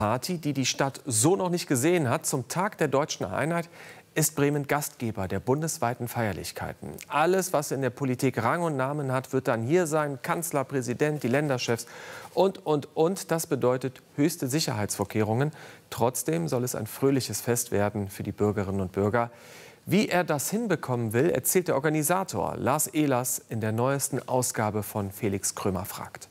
Party, die die Stadt so noch nicht gesehen hat. Zum Tag der Deutschen Einheit ist Bremen Gastgeber der bundesweiten Feierlichkeiten. Alles, was in der Politik Rang und Namen hat, wird dann hier sein. Kanzler, Präsident, die Länderchefs und. Das bedeutet höchste Sicherheitsvorkehrungen. Trotzdem soll es ein fröhliches Fest werden für die Bürgerinnen und Bürger. Wie er das hinbekommen will, erzählt der Organisator Lars Ehlers in der neuesten Ausgabe von Felix Krömer fragt.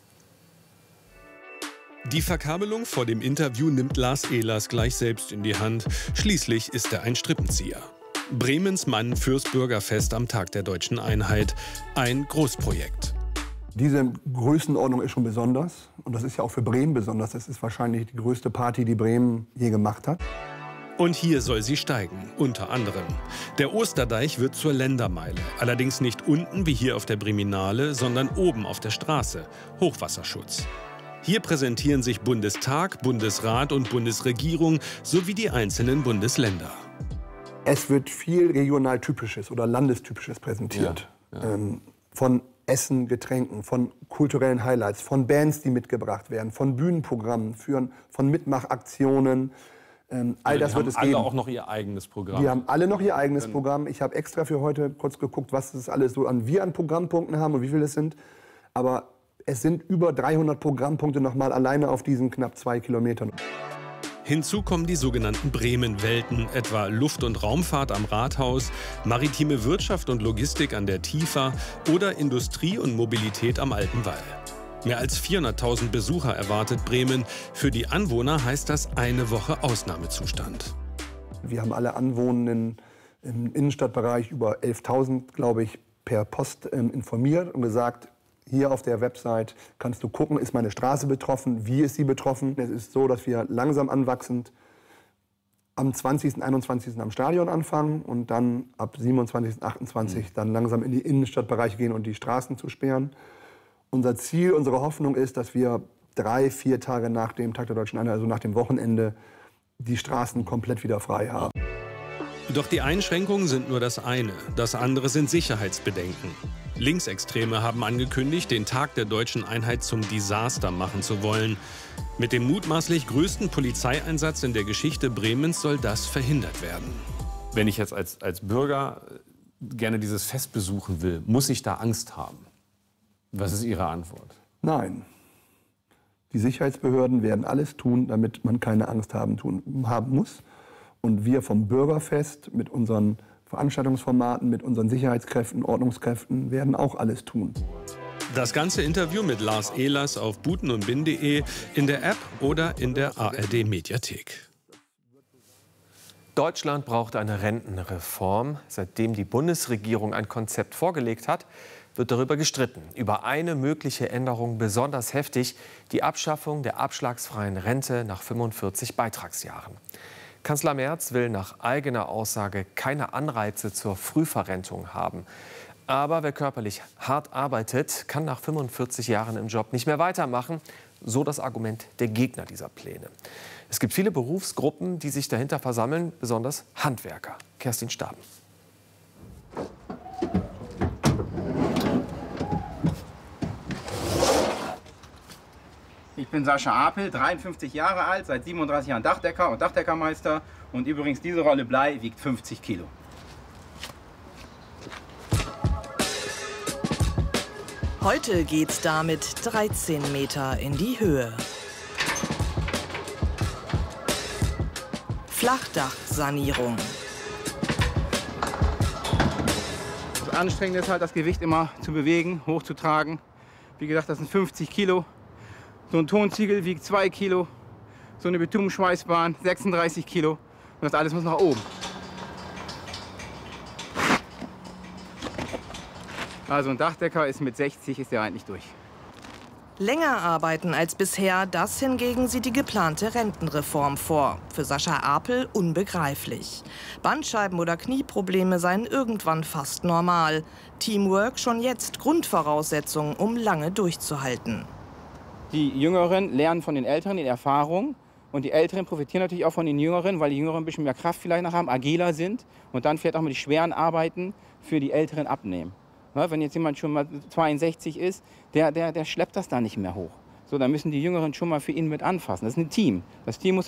Die Verkabelung vor dem Interview nimmt Lars Ehlers gleich selbst in die Hand. Schließlich ist er ein Strippenzieher. Bremens Mann fürs Bürgerfest am Tag der Deutschen Einheit. Ein Großprojekt. Diese Größenordnung ist schon besonders. Und das ist ja auch für Bremen besonders. Das ist wahrscheinlich die größte Party, die Bremen je gemacht hat. Und hier soll sie steigen, unter anderem. Der Osterdeich wird zur Ländermeile. Allerdings nicht unten wie hier auf der Breminale, sondern oben auf der Straße. Hochwasserschutz. Hier präsentieren sich Bundestag, Bundesrat und Bundesregierung sowie die einzelnen Bundesländer. Es wird viel regionaltypisches oder landestypisches präsentiert. Ja. Von Essen, Getränken, von kulturellen Highlights, von Bands, die mitgebracht werden, von Bühnenprogrammen, von Mitmachaktionen. All das wird es geben. Die haben alle auch noch ihr eigenes Programm. Die haben alle noch ihr eigenes Programm. Ich habe extra für heute kurz geguckt, was das alles so an Programmpunkten haben und wie viele es sind. Aber es sind über 300 Programmpunkte nochmal alleine auf diesen knapp 2 Kilometern. Hinzu kommen die sogenannten Bremen-Welten, etwa Luft- und Raumfahrt am Rathaus, maritime Wirtschaft und Logistik an der Tifa oder Industrie und Mobilität am Alten Wall. Mehr als 400.000 Besucher erwartet Bremen. Für die Anwohner heißt das eine Woche Ausnahmezustand. Wir haben alle Anwohnenden im Innenstadtbereich, über 11.000, glaube ich, per Post informiert und gesagt, hier auf der Website kannst du gucken, ist meine Straße betroffen, wie ist sie betroffen. Es ist so, dass wir langsam anwachsend am 20., 21. am Stadion anfangen und dann ab 27., 28. dann langsam in die Innenstadtbereiche gehen und die Straßen zu sperren. Unser Ziel, unsere Hoffnung ist, dass wir 3, 4 Tage nach dem Tag der Deutschen Einheit, also nach dem Wochenende, die Straßen komplett wieder frei haben. Doch die Einschränkungen sind nur das eine. Das andere sind Sicherheitsbedenken. Linksextreme haben angekündigt, den Tag der Deutschen Einheit zum Desaster machen zu wollen. Mit dem mutmaßlich größten Polizeieinsatz in der Geschichte Bremens soll das verhindert werden. Wenn ich jetzt als Bürger gerne dieses Fest besuchen will, muss ich da Angst haben? Was ist Ihre Antwort? Nein. Die Sicherheitsbehörden werden alles tun, damit man keine Angst haben muss. Und wir vom Bürgerfest mit unseren Veranstaltungsformaten, mit unseren Sicherheitskräften, Ordnungskräften werden auch alles tun. Das ganze Interview mit Lars Ehlers auf butenundbin.de, in der App oder in der ARD-Mediathek. Deutschland braucht eine Rentenreform. Seitdem die Bundesregierung ein Konzept vorgelegt hat, wird darüber gestritten. Über eine mögliche Änderung besonders heftig: die Abschaffung der abschlagsfreien Rente nach 45 Beitragsjahren. Kanzler Merz will nach eigener Aussage keine Anreize zur Frühverrentung haben. Aber wer körperlich hart arbeitet, kann nach 45 Jahren im Job nicht mehr weitermachen. So das Argument der Gegner dieser Pläne. Es gibt viele Berufsgruppen, die sich dahinter versammeln, besonders Handwerker. Kerstin Staben. Ich bin Sascha Apel, 53 Jahre alt, seit 37 Jahren Dachdecker und Dachdeckermeister. Und übrigens, diese Rolle Blei wiegt 50 Kilo. Heute geht's damit 13 Meter in die Höhe. Flachdachsanierung. Das Anstrengende ist halt, das Gewicht immer zu bewegen, hochzutragen. Wie gesagt, das sind 50 Kilo. So ein Tonziegel wiegt 2 Kilo, so eine Bitumenschweißbahn 36 Kilo und das alles muss nach oben. Also ein Dachdecker ist mit 60 ist der eigentlich durch. Länger arbeiten als bisher, das hingegen sieht die geplante Rentenreform vor. Für Sascha Apel unbegreiflich. Bandscheiben- oder Knieprobleme seien irgendwann fast normal. Teamwork schon jetzt Grundvoraussetzung, um lange durchzuhalten. Die Jüngeren lernen von den Älteren in Erfahrung und die Älteren profitieren natürlich auch von den Jüngeren, weil die Jüngeren ein bisschen mehr Kraft vielleicht noch haben, agiler sind und dann vielleicht auch mal die schweren Arbeiten für die Älteren abnehmen. Ja, wenn jetzt jemand schon mal 62 ist, der schleppt das da nicht mehr hoch. So, dann müssen die Jüngeren schon mal für ihn mit anfassen. Das ist ein Team. Das Team muss